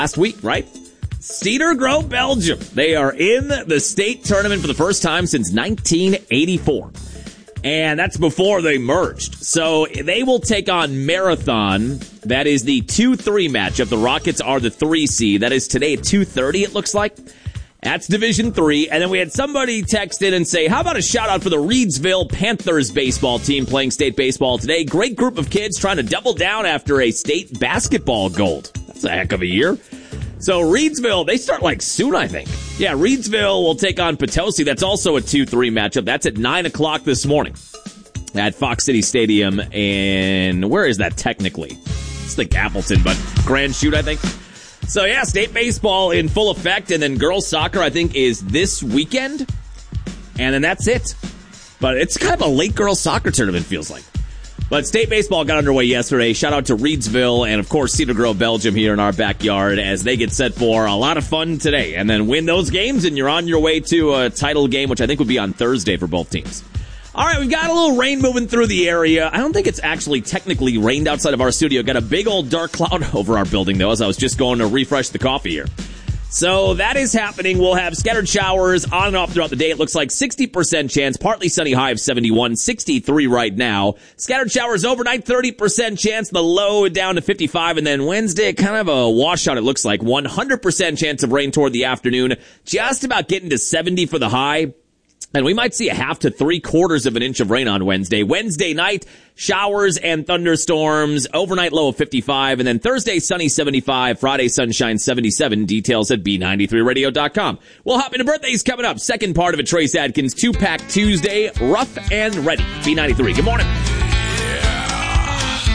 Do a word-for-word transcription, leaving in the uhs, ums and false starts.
last week, right? Cedar Grove, Belgium. They are in the state tournament for the first time since nineteen eighty-four. And that's before they merged. So they will take on Marathon. That is the two three matchup. The Rockets are the three seed. That is today at two thirty, it looks like. That's Division three. And then we had somebody text in and say, how about a shout out for the Reedsville Panthers baseball team playing state baseball today? Great group of kids trying to double down after a state basketball gold. That's a heck of a year. So Reedsville, they start like soon, I think. Yeah, Reedsville will take on Potosi. That's also a two three matchup. That's at nine o'clock this morning at Fox City Stadium. And where is that technically? It's like Appleton, but Grand Chute, I think. So yeah, state baseball in full effect. And then girls soccer, I think, is this weekend. And then that's it. But it's kind of a late girls soccer tournament, feels like. But state baseball got underway yesterday. Shout out to Reedsville and, of course, Cedar Grove, Belgium here in our backyard as they get set for a lot of fun today. And then win those games, and you're on your way to a title game, which I think would be on Thursday for both teams. All right, we've got a little rain moving through the area. I don't think it's actually technically rained outside of our studio. Got a big old dark cloud over our building, though, as I was just going to refresh the coffee here. So that is happening. We'll have scattered showers on and off throughout the day. It looks like sixty percent chance, partly sunny, high of seventy-one, sixty-three right now. Scattered showers overnight, thirty percent chance, the low down to fifty-five. And then Wednesday, kind of a washout, it looks like. one hundred percent chance of rain toward the afternoon, just about getting to seventy for the high. And we might see a half to three quarters of an inch of rain on Wednesday. Wednesday night, showers and thunderstorms, overnight low of fifty-five, and then Thursday, sunny seventy-five, Friday, sunshine seventy-seven. Details at B ninety-three radio dot com. We'll hop into birthdays coming up. Second part of a Trace Adkins two-pack Tuesday, rough and ready. B ninety-three, good morning.